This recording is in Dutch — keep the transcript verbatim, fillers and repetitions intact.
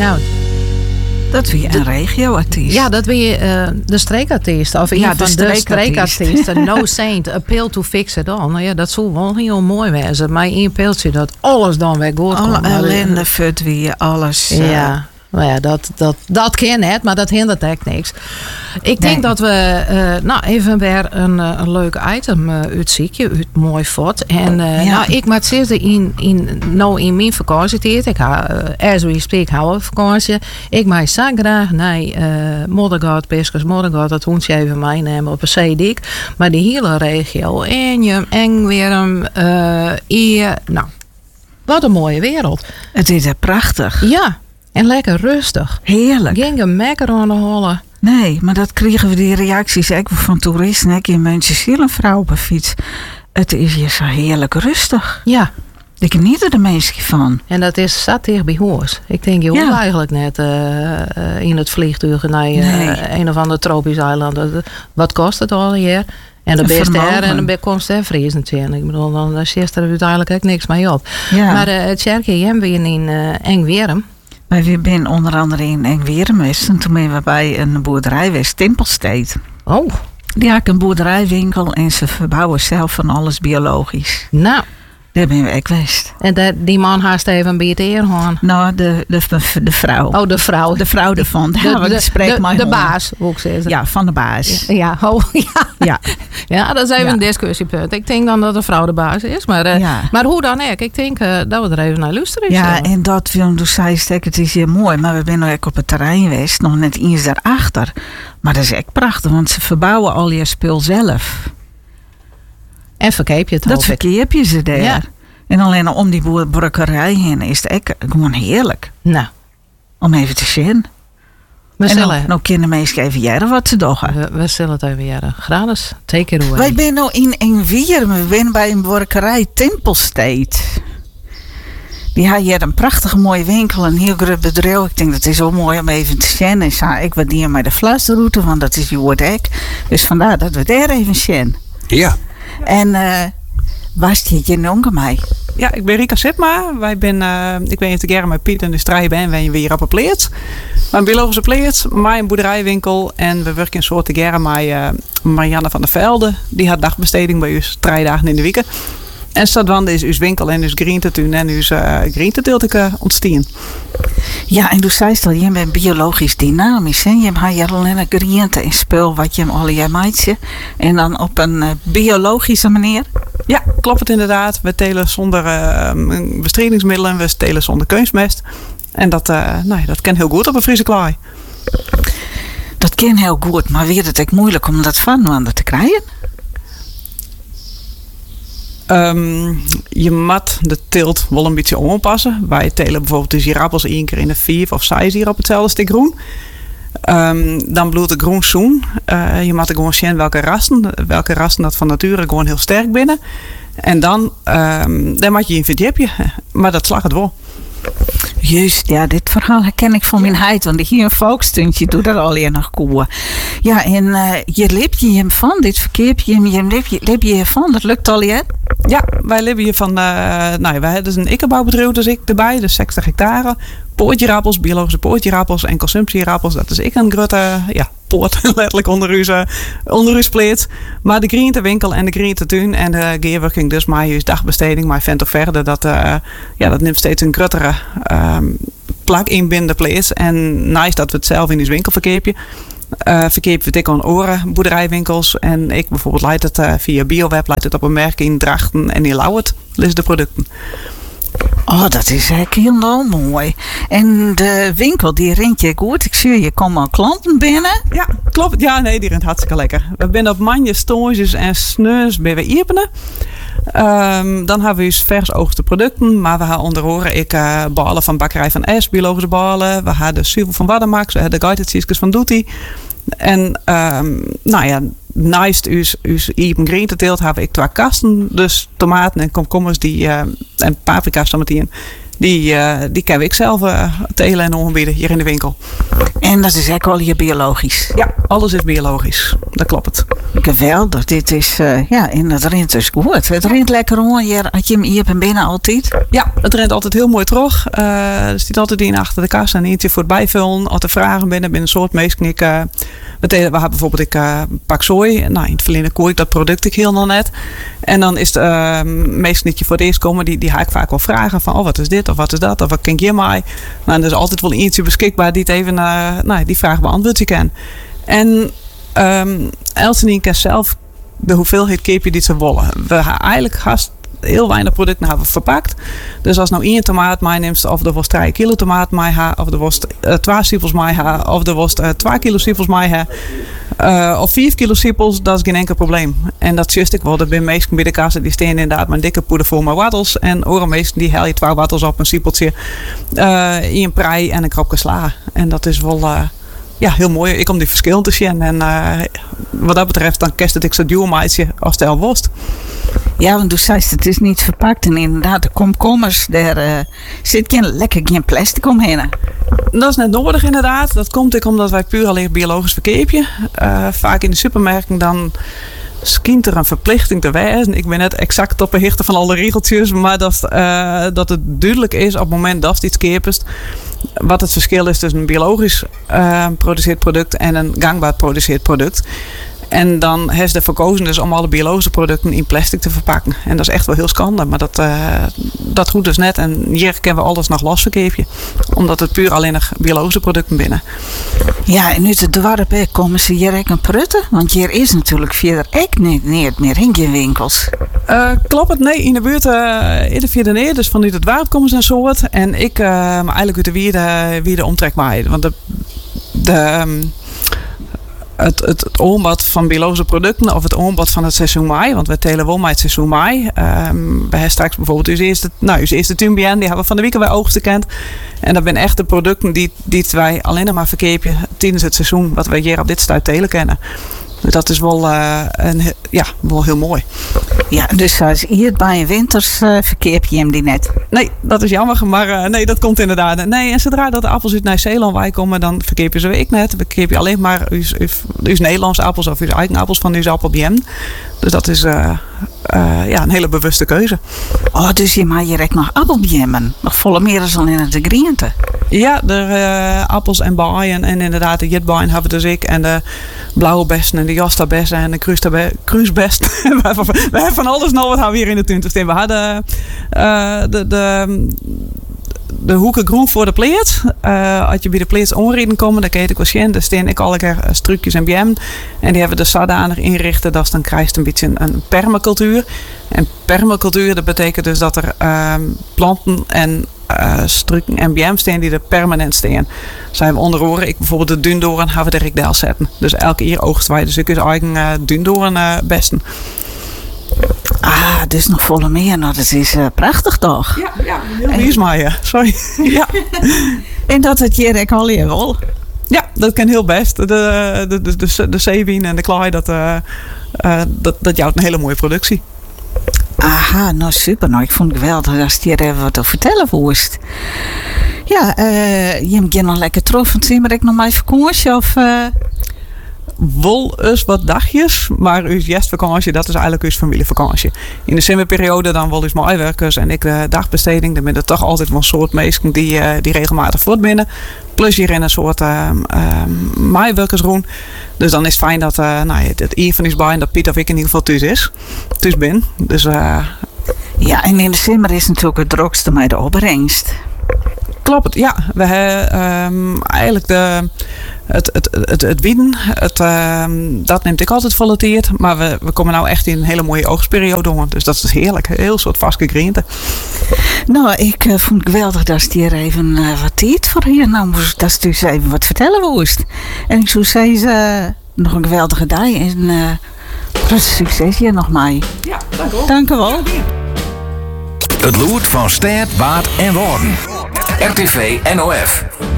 Nou, dat weer een regioartiest. Ja, dat weer uh, de streekartiest. Of ja, een de van de streekartiesten. No Saint, a pill to fix it all. Nou ja, dat zou wel heel mooi wezen. Maar in een piltje dat alles dan weer goed alle komt. Alle ellende, fut weer, alles. Ja. Uh, Nou ja, dat, dat, dat ken het, maar dat hindert echt niks. Ik denk nee. dat we uh, nou even weer een, een leuk item uh, uitzieken, uit mooi fort. En uh, ja. nou, ik maak zitten in, in, nou in mijn vakantietijd. Ik ga, uh, as we speak, hou ik vakantie. Ik maak zo graag naar uh, Moddergat, Piskers, Moddergat, dat hondje even meenemen op een zeedik. Maar die hele regio, Enjem, Engwerm, uh, Eer, nou, wat een mooie wereld. Het is er prachtig. Ja. En lekker rustig. Heerlijk. Geen gemekker aan de hollen. Nee, maar dat kregen we die reacties ook van toeristen. Ik in mensen zien een vrouw op een fiets. Het is hier zo heerlijk rustig. Ja. Ik geniet er de meeste van. En dat is zat tegen bij hoors. Ik denk, je hoeft ja. eigenlijk net uh, in het vliegtuig naar uh, nee. een of ander tropisch eiland. Wat kost het al hier? En de beste her en de komst er vriezen natuurlijk. Ik bedoel, dan zit er uiteindelijk ook niks mee op. Ja. Maar uh, het kerkje hebben we in uh, Engwerm. Wij zijn onder andere in Engwerm geweest. En toen zijn we bij een boerderij geweest, Tempelsteed. Oh. Die had een boerderijwinkel en ze verbouwen zelf van alles biologisch. Nou. Daar ben we ook geweest. En de, die man haast even een beetje eer gaan. Nou, de, de, de vrouw. Oh, de vrouw. De vrouw ervan. De, ja, de, de, de, de baas, hoe ik zeggen. Ja, van de baas. Ja, ja. Oh, ja. Ja. ja, dat is even ja. een discussiepunt. Ik denk dan dat de vrouw de baas is. Maar, uh, ja. maar hoe dan ook? Ik denk uh, dat we er even naar luisteren. Ja, zo. En dat, toen zei je, het is hier mooi. Maar we zijn ook op het terrein geweest. Nog net iets daarachter. Maar dat is echt prachtig. Want ze verbouwen al je spul zelf. En verkeep je het. Dat verkeep je ze daar. Ja. En alleen om die boerderij heen is het echt gewoon heerlijk. Nou. Om even te zien. We en zullen, nou kunnen mensen even jaren wat ze doen. We, we zullen het even jaren. Gratis. Take it away. Wij zijn nou in Engwerm. We zijn bij een boerderij Tempelsteed. Die had hier een prachtige mooie winkel. Een heel groot bedrijf. Ik denk dat het is wel mooi om even te zien. En zei, ik waardeer mij de vlasroute. Want dat is je woord ek. Dus vandaar dat we daar even zien. Ja. En... Uh, was je je noemen mij? Ja, ik ben Rika Sipma. Wij ben, uh, ik ben te gerne met Piet en de strijd ben. Wij zijn weer op een pleert. Een biologische pleert, maar een boerderijwinkel. En we werken een soort te gerne met uh, Marianne van der Velde. Die had dagbesteding bij ons drie dagen in de week. En Stadwande is uw winkel en uw groentetuin en uw uh, groenteteelt uh, ontstaan. Ja, en toen zei je al, je bent biologisch dynamisch. Hè? Je hebt alleen een groente en spul wat je al je maatje. En dan op een uh, biologische manier. Ja, klopt het inderdaad. We telen zonder uh, bestrijdingsmiddelen, we telen zonder kunstmest. En dat, uh, nou ja, dat kan heel goed op een Friese klaai. Dat kan heel goed, maar weer het ook moeilijk om dat van te krijgen? Um, je moet de teelt wel een beetje aanpassen. Wij telen bijvoorbeeld de girappels één keer in de vier of zes hier op hetzelfde stuk groen. Um, dan bloeit de groen zoen. Uh, je moet er gewoon zien welke rassen, welke rassen dat van nature gewoon heel sterk binnen. En dan, um, dan maak je een verdiepje. Maar dat slag het wel. Juist, ja, dit verhaal herken ik van mijn heid. Want hier een volkstuntje doet dat al nog koeien. Ja, en uh, je lip je hem van, dit verkeer je hem, je lip je, lip je van, dat lukt al je? Ja, wij leven hier van, uh, nou, wij hebben dus een ikkerbouwbedrijf, dus ik erbij, dus zestig hectare. Poortjerappels, biologische poortjerappels en consumptierappels, dat is ik een grote, ja, poort, letterlijk onder uw, onder uw spleet. Maar de groentewinkel en de groentetuin en de gearworking, dus mijn dagbesteding, mijn vent of verder, dat, uh, ja, dat neemt steeds een grotere um, plak in binnen de place. En naast dat we het zelf in die winkel verkeerpje, Uh, verkeer we dik aan oren, boerderijwinkels. En ik bijvoorbeeld leid het uh, via BioWeb, leid het op een merk in Drachten en in Lauwert. Dus de producten. Oh, dat is eigenlijk heel mooi. En de winkel, die rent je goed. Ik zie, je komt al klanten binnen. Ja, klopt. Ja, nee, die rent hartstikke lekker. We zijn op manje, stoortjes en sneus bij we Ierpenen. Um, dan hebben we dus vers oogste producten. Maar we hebben onder oren ik uh, ballen van bakkerij van S, biologische ballen. We hebben de Suvel van Waddenmax. We hebben de guided cheeses van Doetie. En um, nou ja, naast uw, uw Iepen groenteteelt heb ik twee kasten. Dus tomaten en komkommers die, uh, en paprika's tomatien. Die, uh, die kan ik zelf uh, telen en aanbieden hier in de winkel. En dat is eigenlijk al hier biologisch? Ja, alles is biologisch. Dat klopt het. geweldig. Dit is, uh, ja, en het rent dus goed. Het rent lekker rond hier, had je hem hier en binnen altijd? Ja, het rent altijd heel mooi terug. Uh, er zit altijd een achter de kast en eentje voor het bijvullen. Als er vragen binnen, binnen een soort meestal ik, uh, we hebben bijvoorbeeld ik uh, pak zooi. Nou, in het verleden kooi ik dat product ik heel nog net. En dan is het uh, meestal niet je voor het eerst komen, die, die ga ik vaak wel vragen van, oh, wat is dit of wat is dat of wat ken je mij? Nou, er is altijd wel eentje beschikbaar die het even, uh, nou, die vraag beantwoord je kan. En um, Elsenien kan zelf de hoeveelheid keepje die ze willen. We hebben eigenlijk gast heel weinig producten hebben verpakt. Dus als nou één tomaat mij neemt, of er was drie kilo tomaat mij ha, of er was uh, twee siepels mij ha, of er was uh, twee kilo siepels mij ha, uh, of vier kilo siepels, dat is geen enkel probleem. En dat just ik wel. Er zijn meesten bij de kassen die staan inderdaad met een dikke poeder vol met wattels. En andere meesten die haal je twee wattels op een siepeltje, uh, in een prei en een kropje sla. En dat is wel Uh, ja, heel mooi. Ik kom die verschillen te zien. En uh, wat dat betreft, dan kerst het ik zo duur maatje als het al was. Ja, want toen zei je, het is niet verpakt. En inderdaad, de komkommers, daar uh, zit geen, lekker geen plastic omheen. Dat is net nodig inderdaad. Dat komt ik omdat wij puur alleen biologisch verkeepje. Uh, vaak in de supermarkten dan schijnt er een verplichting te wijzen. Ik ben net exact op de hichte van alle regeltjes. Maar dat, uh, dat het duidelijk is op het moment dat het iets keepest. Wat het verschil is tussen een biologisch uh, produceerd product en een gangbaar produceerd product. En dan heeft ze verkozen dus om alle biologische producten in plastic te verpakken. En dat is echt wel heel schande. Maar dat, uh, dat goed dus net. En hier kennen we alles nog losverkeepje. Omdat het puur alleen nog biologische producten binnen. Ja, en nu te dorp komen ze hier ook een prutten. Want hier is natuurlijk verder ook niet, niet meer in je winkels. Uh, klopt het? Nee, in de buurt uh, in de vierde neer. Dus vanuit het dorp komen ze een soort. En ik uh, maar eigenlijk uit de wierde, wierde omtrek maaien. Want de... de um, Het, het, het oombad van biologische producten of het oombad van het seizoen maai. Want we telen wel met het seizoen maai. Um, we hebben straks bijvoorbeeld uw eerste, nou, uw eerste tuinbien. Die hebben we van de week bij oogsten gekend. En dat zijn echt de producten die, die wij alleen nog maar verkepen tijdens het seizoen. Wat we hier op dit stuit telen kennen. Dus dat is wel, uh, een, ja, wel heel mooi. Ja, dus als hier bij een winters uh, verkeep je hem die net? Nee, dat is jammer. Maar uh, nee, dat komt inderdaad. Nee, en zodra dat de appels uit Nieuw-Zeeland wij komen, dan verkeep je ze ik net. We verkeep je alleen maar uw, uw, uw Nederlandse appels of uw eigen appels van uw appelbiem. Dus dat is uh, uh, ja, een hele bewuste keuze. Oh, dus je maakt direct nog appelbiemen. Nog volle meer dan in de groente. Ja, de uh, appels en bijen. En inderdaad, de jetbijen hebben dus ik. En de blauwe besten en de jastabessen en de kruisbesten. we, hebben, we hebben van alles nog wat hebben we hier in de tuin te staan. We hadden uh, de... de de hoeken groen voor de pleert. Uh, als je bij de pleert onreden komen, dan kijk ik wel zien. Daar staan ik alle keer struikjes en biem. En die hebben we zodanig inrichten dat dan krijgt een beetje een, een permacultuur. En permacultuur, dat betekent dus dat er uh, planten en uh, struiken en biem staan die er permanent staan. Zijn we onder oren, ik bijvoorbeeld de duindoren hebben we de rikdel zetten. Dus elke keer oogsten wij dus ik eigen uh, duindoren uh, besten. Ah, dus nog volle meer. Nou, dat is uh, prachtig toch? Ja, ja. Heel lief maar, ja. Sorry. Ja. En dat het hier ik al hier wel. Ja, dat kan heel best. De, de, de, de, de zeewien en de klaai, dat, uh, uh, dat, dat jouwt een hele mooie productie. Aha, nou super. Nou, ik vond het geweldig als je hier even wat te vertellen woest. Ja, uh, je hebt je nog lekker troffen. Zie maar ik nog mijn vakantie of... Uh... Wel eens wat dagjes, maar uw jestvakantie, dat is eigenlijk uw familievakantie. In de zomerperiode dan wel eens maaiwerkers en ik de dagbesteding. Dan ben er toch altijd wel een soort mensen die, uh, die regelmatig voortbinnen. Plus hier in een soort uh, uh, maaiwerkersroen. Dus dan is het fijn dat uh, nou, het, het een van is bij en dat Piet of ik in ieder geval thuis is. Thuis ben. Dus, uh, ja, en in de zomer is natuurlijk het drukste met de opbrengst. Klopt, ja. We hebben um, eigenlijk de... Het, het, het, het wieden, het, uh, dat neemt ik altijd volatiert. Maar we, we komen nou echt in een hele mooie oogstperiode door. Dus dat is heerlijk. Een heel soort vaste groente. Nou, ik uh, vond het geweldig dat je hier even uh, wat tijd voor hier. Nou, moest dat je dus even wat vertellen woest. En ik zou zeggen, uh, nog een geweldige dag. En uh, succes hier nog mee. Ja, dank u wel. Dank u wel. Het loert van Stad, Waard en Worden. R T V N O F.